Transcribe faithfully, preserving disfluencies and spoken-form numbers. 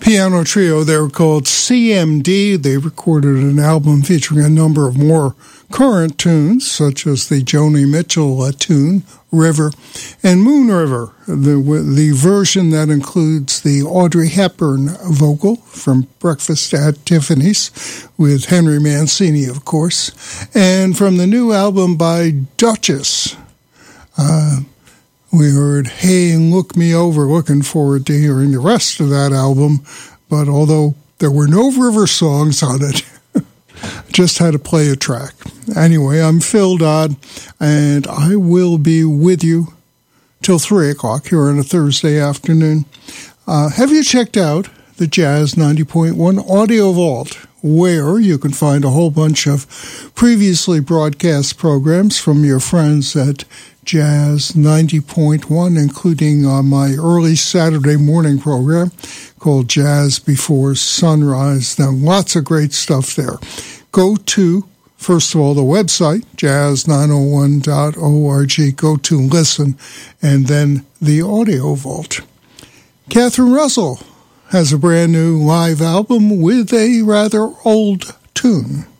piano trio. They were called C M D. They recorded an album featuring a number of more current tunes, such as the Joni Mitchell uh, tune, River, and Moon River, the, the version that includes the Audrey Hepburn vocal from Breakfast at Tiffany's, with Henry Mancini, of course, and from the new album by Duchess, uh, we heard Hey, Look Me Over. Looking forward to hearing the rest of that album, but although there were no River songs on it, just had to play a track. Anyway, I'm Phil Dodd, and I will be with you till three o'clock here on a Thursday afternoon. Uh, have you checked out the Jazz ninety point one Audio Vault, where you can find a whole bunch of previously broadcast programs from your friends at Jazz ninety point one, including uh, my early Saturday morning program called Jazz Before Sunrise. Now, lots of great stuff there. Go to, first of all, the website, jazz nine oh one dot org. Go to listen, and then the Audio Vault. Catherine Russell has a brand new live album with a rather old tune.